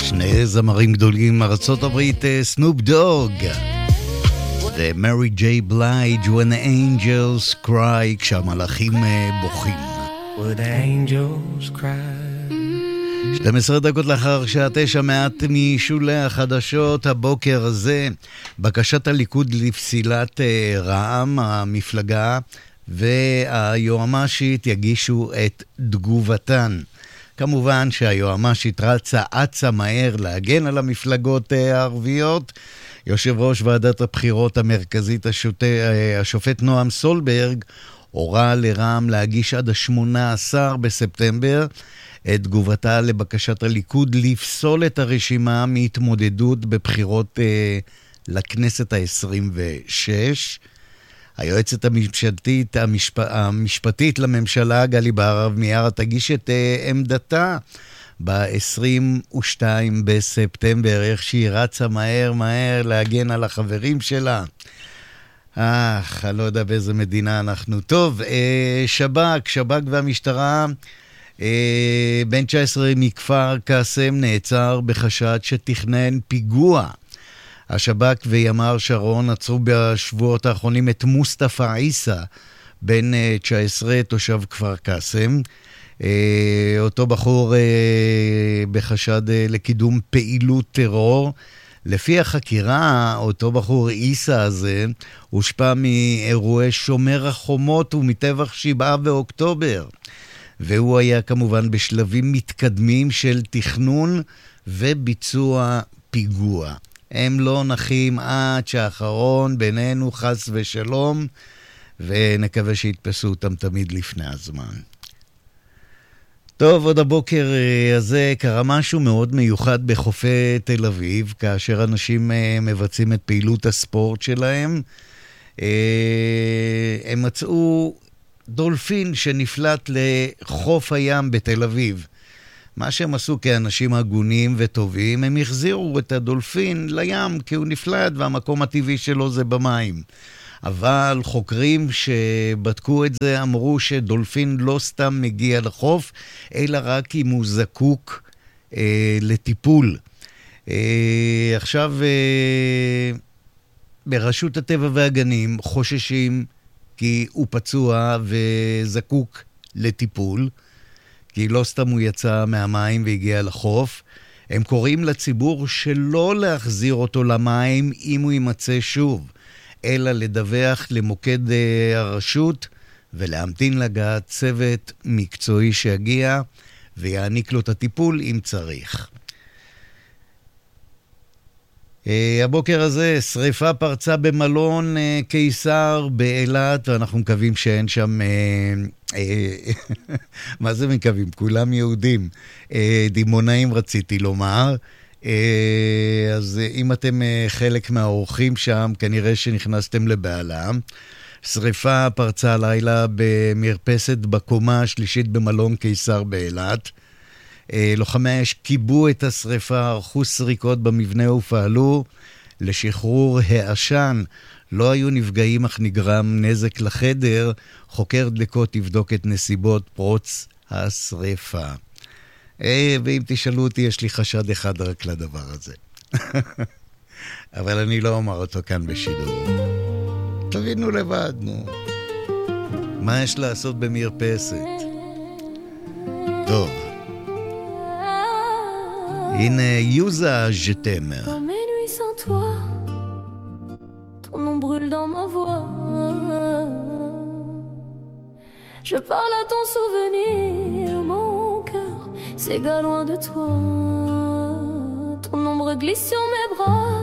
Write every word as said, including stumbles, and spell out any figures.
שני זמרים גדולים ארצות הברית, סנופ דוג ומרי ג'יי בלייג' When the Angels Cry, כשהמלאכים בוכים. When the Angels Cry. שתים עשרה דקות לאחר שעה תשע, מעט משולי החדשות הבוקר הזה. בקשת הליכוד לפסילת רע"מ, המפלגה והיועמ"שית יגישו את תגובתן. כמובן שהיועמ"שית רצה אצה מהר להגן על המפלגות הערביות. יושב ראש ועדת הבחירות המרכזית השוט... השופט נועם סולברג הורה לרע"מ להגיש עד ה-שמונה עשר בספטמבר את תגובתה לבקשת הליכוד לפסול את הרשימה מהתמודדות בבחירות אה, לכנסת ה-עשרים ושש. היועצת המשפטית, המשפ... המשפטית לממשלה גלי בהרב מיארה תגיש את uh, עמדתה ב-עשרים ושניים בספטמבר. איך שהיא רצה מהר מהר להגן על החברים שלה. אך, אני לא יודע באיזה מדינה אנחנו. טוב, uh, שב"כ, שב"כ והמשטרה, uh, בן תשע עשרה מכפר קאסם נעצר בחשד שתכנן פיגוע. השב"כ וימ"ר שרון עצרו בשבועות האחרונים את מוסטפא עיסא, בן תשע עשרה, תושב כפר קאסם. אותו בחור בחשד לקידום פעילות טרור. לפי החקירה, אותו בחור עיסא הזה הושפע מאירועי שומר החומות ומטבח שבעה באוקטובר. והוא היה כמובן בשלבים מתקדמים של תכנון וביצוע פיגוע. הם לא נחים עד שהאחרון בינינו חס ושלום, ונקווה שיתפסו אותם תמיד לפני הזמן. טוב, עוד הבוקר הזה קרה משהו מאוד מיוחד בחופי תל אביב, כאשר אנשים מבצעים את פעילות הספורט שלהם. הם מצאו דולפין שנפלט לחוף הים בתל אביב. מה שהם עשו כאנשים הגונים וטובים, הם החזירו את הדולפין לים, כי הוא נפלט והמקום הטבעי שלו זה במים. אבל חוקרים שבדקו את זה אמרו שדולפין לא סתם מגיע לחוף, אלא רק אם הוא זקוק אה, לטיפול. אה, עכשיו, אה, ברשות הטבע והגנים חוששים כי הוא פצוע וזקוק לטיפול, כי לא סתם הוא יצא מהמים והגיע לחוף. הם קוראים לציבור שלא להחזיר אותו למים אם הוא יימצא שוב, אלא לדווח למוקד הרשות ולהמתין לגעת צוות מקצועי שיגיע ויעניק לו את הטיפול אם צריך. הבוקר הזה שריפה פרצה במלון קיסר באילת, ואנחנו מקווים שאין שם, מה זה מקווים? כולם יהודים, דימונאים רציתי לומר. אז אם אתם חלק מהאורחים שם, כנראה שנכנסתם לבעלם. שריפה פרצה הלילה במרפסת בקומה השלישית במלון קיסר באילת. לוחמי האש קיבו את השריפה, ערכו סריקות במבנה ופעלו לשחרור העשן. לא היו נפגעים אך נגרם נזק לחדר. חוקר דלקות יבדוק את נסיבות פרוץ השריפה. ואם תשאלו אותי, יש לי חשד אחד רק לדבר הזה. אבל אני לא אומר אותו כאן בשידור. תבינו לבד, נו. מה יש לעשות במרפסת? טוב. הנה יוזה ז'תמר. Dans mes nuits sans toi, ton nom brûle dans ma voix. Je parle à ton souvenir, mon cœur s'égare loin de toi. Ton ombre glisse sur mes bras,